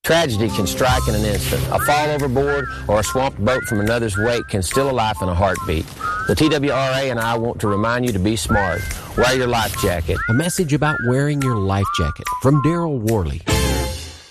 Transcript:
Tragedy can strike in an instant. A fall overboard or a swamped boat from another's wake can steal a life in a heartbeat. The TWRA and I want to remind you to be smart. Wear your life jacket. A message about wearing your life jacket from Daryl Worley.